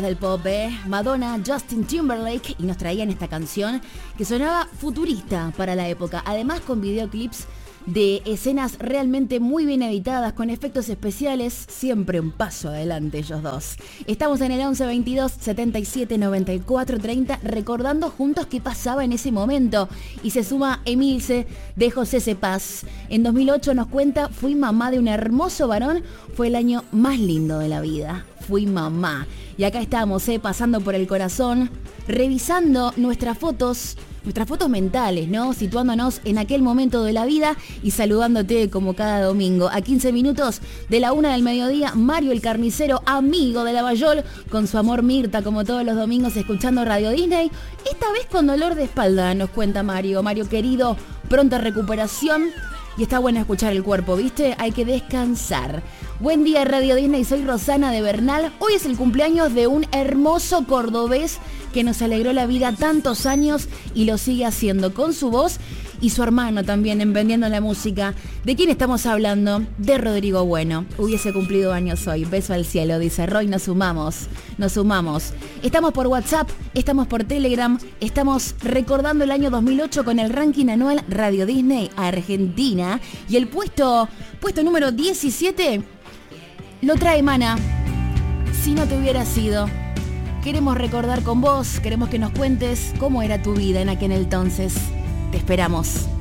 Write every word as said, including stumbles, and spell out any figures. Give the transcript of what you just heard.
Del pop, ¿eh? Madonna, Justin Timberlake, y nos traían esta canción que sonaba futurista para la época, además con videoclips de escenas realmente muy bien editadas, con efectos especiales, siempre un paso adelante ellos dos. Estamos en el once veintidós setenta y siete noventa y cuatro treinta recordando juntos qué pasaba en ese momento, y se suma Emilce de José Cepaz. En dos mil ocho nos cuenta: fui mamá de un hermoso varón, fue el año más lindo de la vida, fui mamá. Y acá estamos, eh, pasando por el corazón, revisando nuestras fotos, nuestras fotos mentales, ¿no? Situándonos en aquel momento de la vida y saludándote como cada domingo. A quince minutos de la una del mediodía, Mario el carnicero, amigo de Lavallol, con su amor Mirta, como todos los domingos, escuchando Radio Disney. Esta vez con dolor de espalda, nos cuenta Mario. Mario querido, pronta recuperación. Y está bueno escuchar el cuerpo, ¿viste? Hay que descansar. Buen día, Radio Disney, soy Rosana de Bernal. Hoy es el cumpleaños de un hermoso cordobés que nos alegró la vida tantos años y lo sigue haciendo con su voz y su hermano también en Vendiendo la Música. ¿De quién estamos hablando? De Rodrigo Bueno. Hubiese cumplido años hoy. Beso al cielo, dice Roy. Nos sumamos, nos sumamos. Estamos por WhatsApp, estamos por Telegram, estamos recordando el año dos mil ocho con el ranking anual Radio Disney Argentina. Y el puesto, puesto número diecisiete lo trae Mana. Si no te hubiera sido. Queremos recordar con vos, queremos que nos cuentes cómo era tu vida en aquel entonces. Te esperamos.